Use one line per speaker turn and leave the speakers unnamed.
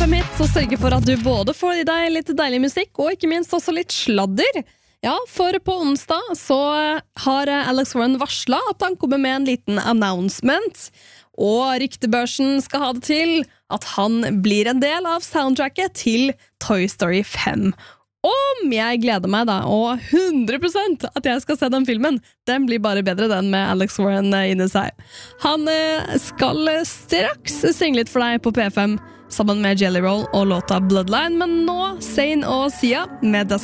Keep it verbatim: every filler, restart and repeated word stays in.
fem Hit, så sørger for at du både får i deg litt deilig musikk, og ikke minst også litt sladder. Ja, for på onsdag så har Alex Warren varslet at han kommer med en liten announcement, og ryktebørsen skal ha det til at han blir en del av soundtracket til Toy Story fem. Om jeg gleder meg da, og hundre prosent at jeg skal se den filmen, den blir bare bedre den med Alex Warren inne seg. Han skal straks synge litt for deg på P fem, sammen med Jelly Roll og låta Bloodline, men nå Zayn og Sia med Does